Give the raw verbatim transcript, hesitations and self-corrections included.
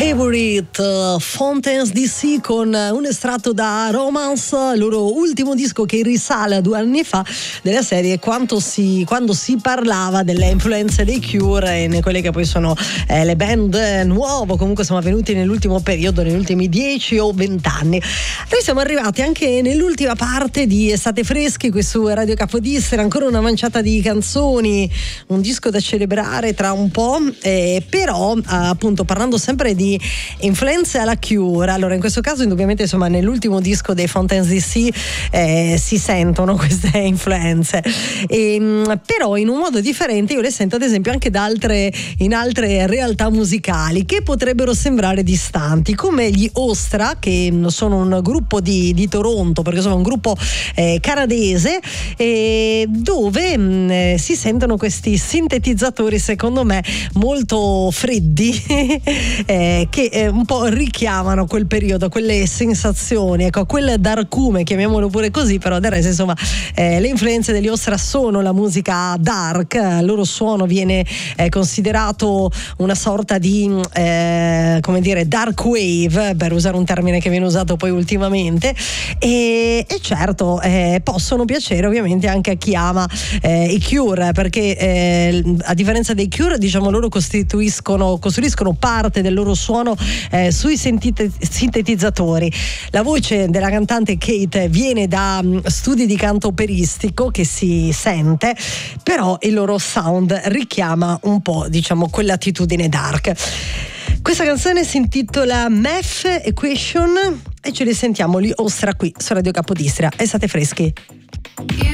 Favorite, Fountains D C con un estratto da Romance, il loro ultimo disco che risale a due anni fa, della serie quanto si, quando si parlava delle influenze dei Cure in quelle che poi sono eh, le band nuove, comunque sono avvenuti nell'ultimo periodo, negli ultimi dieci o venti anni. Noi siamo arrivati anche nell'ultima parte di Estate Freschi qui su Radio Capodistria, ancora una manciata di canzoni, un disco da celebrare tra un po', eh, però eh, appunto parlando sempre di influenze alla Cure, allora in questo caso indubbiamente insomma nell'ultimo disco dei Fountains D C eh, si sentono queste influenze, e, però in un modo differente io le sento ad esempio anche da altre, in altre realtà musicali che potrebbero sembrare distanti, come gli Ostra, che sono un gruppo di, di Toronto, perché sono un gruppo eh, canadese, eh, dove mh, si sentono questi sintetizzatori secondo me molto freddi eh, che eh, un po' richiamano quel periodo, quelle sensazioni, ecco, quel darkume, chiamiamolo pure così, però del resto insomma eh, le influenze degli Ostra sono la musica dark, il loro suono viene eh, considerato una sorta di eh, come dire dark wave, per usare un termine che viene usato poi ultimamente, e, e certo eh, possono piacere ovviamente anche a chi ama eh, i Cure, perché eh, a differenza dei Cure diciamo loro costituiscono costruiscono parte del loro suono eh, sui sentite- sintetizzatori. La voce della cantante Kate viene da um, studi di canto operistico che si sente, però il loro sound richiama un po' diciamo quell'attitudine dark. Questa canzone si intitola Math Equation e ce li sentiamo gli Ostra qui su Radio Capodistria. Estate Freschi.